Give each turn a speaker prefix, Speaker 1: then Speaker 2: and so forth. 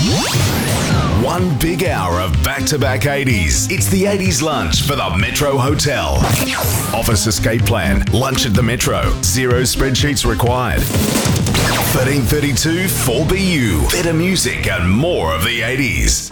Speaker 1: One big hour of back-to-back 80s. It's the 80s lunch for the Metro Hotel. Office escape plan. Lunch at the Metro. 0 spreadsheets required. 1332 4BU. Better music and more of the 80s.